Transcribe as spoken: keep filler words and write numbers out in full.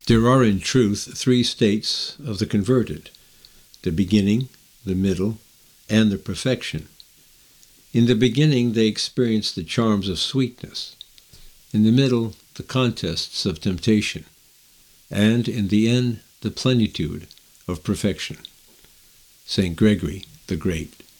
There are in truth three states of the converted: the beginning, the middle, and the perfection. In the beginning they experience the charms of sweetness, in the middle the contests of temptation, and in the end the plenitude of perfection. Saint Gregory the Great.